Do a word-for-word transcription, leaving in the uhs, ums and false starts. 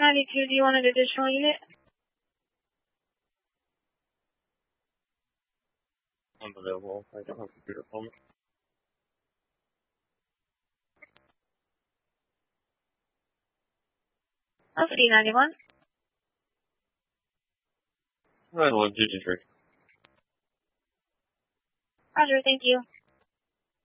ninety-two, do you want an additional unit? Unavailable. I don't have a computer phone. L C D ninety-one. Right, one, two, two, three. Roger, thank you.